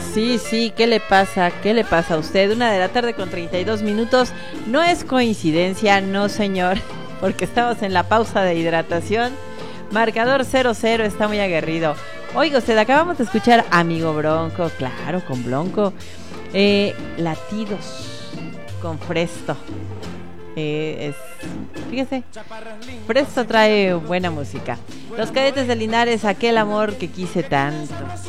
Sí, ¿qué le pasa? ¿Qué le pasa a usted? 1:32 p.m. No es coincidencia, no señor, porque estamos en la pausa de hidratación. Marcador 0-0, está muy aguerrido. Oiga usted, acabamos de escuchar Amigo Bronco, claro, con Bronco. Latidos con Fresto. Fíjese, Presto trae buena música. Los Cadetes de Linares, aquel amor que quise tanto.